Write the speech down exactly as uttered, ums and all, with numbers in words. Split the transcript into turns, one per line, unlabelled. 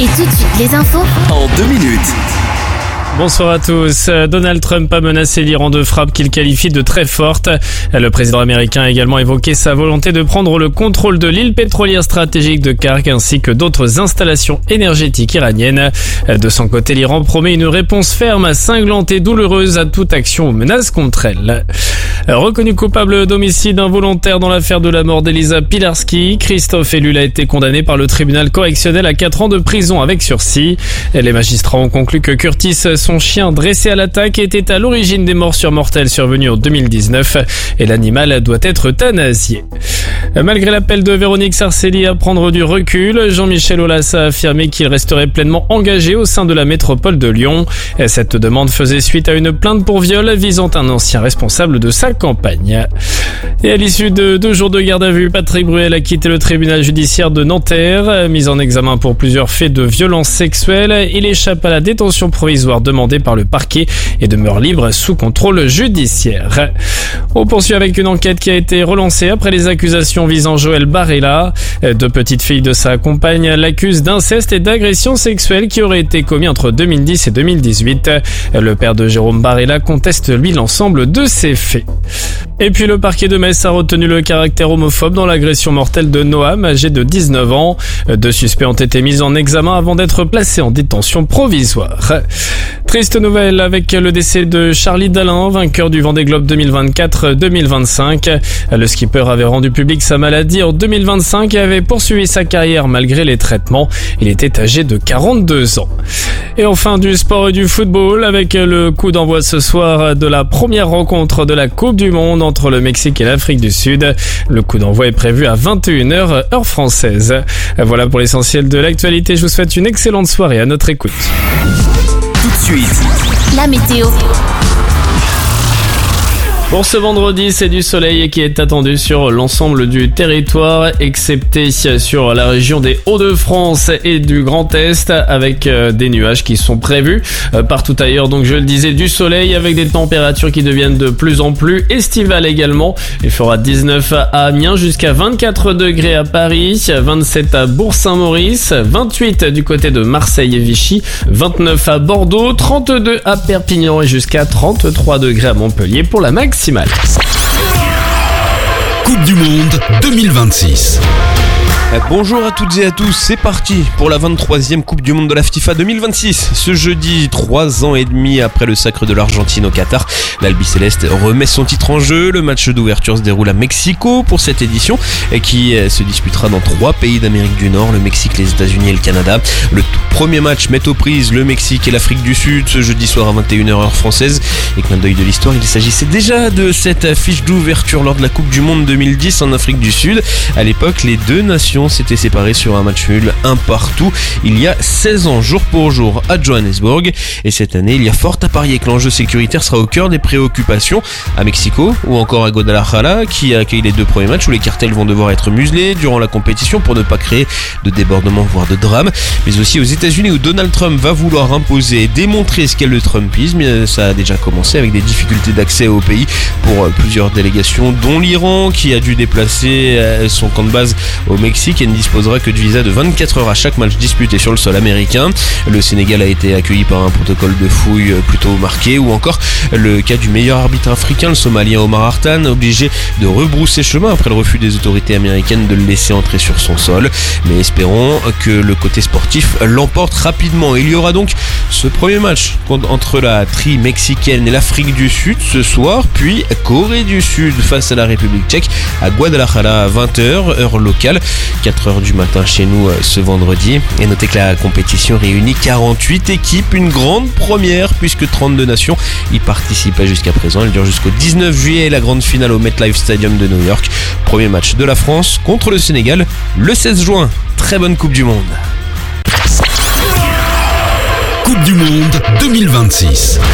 Et tout de suite, les infos
en deux minutes.
Bonsoir à tous. Donald Trump a menacé l'Iran de frappe qu'il qualifie de très forte. Le président américain a également évoqué sa volonté de prendre le contrôle de l'île pétrolière stratégique de Kark ainsi que d'autres installations énergétiques iraniennes. De son côté, l'Iran promet une réponse ferme, cinglante et douloureuse à toute action ou menace contre elle. Reconnu coupable d'homicide involontaire dans l'affaire de la mort d'Elisa Pilarski, Christophe Ellul a été condamné par le tribunal correctionnel à quatre ans de prison avec sursis. Les magistrats ont conclu que Curtis, son chien dressé à l'attaque, était à l'origine des morsures mortelles survenues en deux mille dix-neuf et l'animal doit être euthanasié. Malgré l'appel de Véronique Sarcelli à prendre du recul, Jean-Michel Aulas a affirmé qu'il resterait pleinement engagé au sein de la métropole de Lyon. Cette demande faisait suite à une plainte pour viol visant un ancien responsable de sa campagne. Et à l'issue de deux jours de garde à vue, Patrick Bruel a quitté le tribunal judiciaire de Nanterre. Mis en examen pour plusieurs faits de violence sexuelle, il échappe à la détention provisoire demandée par le parquet et demeure libre sous contrôle judiciaire. On poursuit avec une enquête qui a été relancée après les accusations visant Joël Barella. Deux petites filles de sa compagne l'accusent d'inceste et d'agression sexuelle qui auraient été commis entre deux mille dix et deux mille dix-huit. Le père de Jérôme Barella conteste lui l'ensemble de ces faits. Et puis le parquet de Metz a retenu le caractère homophobe dans l'agression mortelle de Noam, âgé de dix-neuf ans. Deux suspects ont été mis en examen avant d'être placés en détention provisoire. Triste nouvelle avec le décès de Charlie Dalin, vainqueur du Vendée Globe deux mille vingt-quatre deux mille vingt-cinq. Le skipper avait rendu public sa maladie en deux mille vingt-cinq et avait poursuivi sa carrière malgré les traitements. Il était âgé de quarante-deux ans. Et enfin du sport et du football avec le coup d'envoi ce soir de la première rencontre de la Coupe du Monde entre le Mexique et l'Afrique du Sud. Le coup d'envoi est prévu à vingt et une heures heure française. Voilà pour l'essentiel de l'actualité. Je vous souhaite une excellente soirée à notre écoute.
Tout de suite,
la météo.
Pour ce vendredi, c'est du soleil qui est attendu sur l'ensemble du territoire, excepté sur la région des Hauts-de-France et du Grand Est, avec des nuages qui sont prévus partout ailleurs. Donc je le disais, du soleil avec des températures qui deviennent de plus en plus estivales également. Il fera dix-neuf à Amiens jusqu'à vingt-quatre degrés à Paris, vingt-sept à Bourg-Saint-Maurice, vingt-huit du côté de Marseille et Vichy, vingt-neuf à Bordeaux, trente-deux à Perpignan et jusqu'à trente-trois degrés à Montpellier pour la maximale.
Coupe du Monde deux mille vingt-six.
Bonjour à toutes et à tous, c'est parti pour la vingt-troisième Coupe du Monde de la FIFA deux mille vingt-six. Ce jeudi, trois ans et demi après le sacre de l'Argentine au Qatar, l'Albiceleste remet son titre en jeu. Le match d'ouverture se déroule à Mexico pour cette édition qui se disputera dans trois pays d'Amérique du Nord, le Mexique, les États-Unis et le Canada. Le tout premier match met aux prises le Mexique et l'Afrique du Sud ce jeudi soir à vingt et une heures heure française. Et clin d'œil de l'histoire, il s'agissait déjà de cette affiche d'ouverture lors de la Coupe du Monde deux mille dix en Afrique du Sud. À l'époque, les deux nations s'étaient séparés sur un match nul, un partout, il y a seize ans, jour pour jour, à Johannesburg. Et cette année, il y a fort à parier que l'enjeu sécuritaire sera au cœur des préoccupations à Mexico ou encore à Guadalajara, qui accueille les deux premiers matchs où les cartels vont devoir être muselés durant la compétition pour ne pas créer de débordements, voire de drames. Mais aussi aux États-Unis où Donald Trump va vouloir imposer et démontrer ce qu'est le Trumpisme. Ça a déjà commencé avec des difficultés d'accès au pays pour plusieurs délégations, dont l'Iran, qui a dû déplacer son camp de base au Mexique et ne disposera que de visa de vingt-quatre heures à chaque match disputé sur le sol américain. Le Sénégal a été accueilli par un protocole de fouille plutôt marqué, ou encore le cas du meilleur arbitre africain, le Somalien Omar Hartan, obligé de rebrousser chemin après le refus des autorités américaines de le laisser entrer sur son sol. Mais espérons que le côté sportif l'emporte rapidement. Il y aura donc ce premier match entre la tri mexicaine et l'Afrique du Sud ce soir, puis Corée du Sud face à la République tchèque à Guadalajara à vingt heures heure locale, quatre heures du matin chez nous ce vendredi. Et notez que la compétition réunit quarante-huit équipes, une grande première puisque trente-deux nations y participaient jusqu'à présent. Elle dure jusqu'au dix-neuf juillet, la grande finale au MetLife Stadium de New York. Premier match de la France contre le Sénégal le seize juin. Très bonne Coupe du Monde.
Coupe du Monde deux mille vingt-six.